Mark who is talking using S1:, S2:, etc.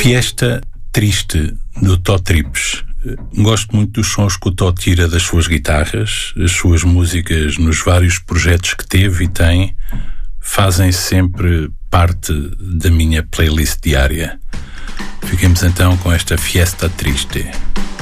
S1: Fiesta Triste, do Tó Trips. Gosto muito dos sons que o Tó tira das suas guitarras. As suas músicas, nos vários projetos que teve e tem, fazem sempre parte da minha playlist diária. Fiquemos então com esta Fiesta Triste.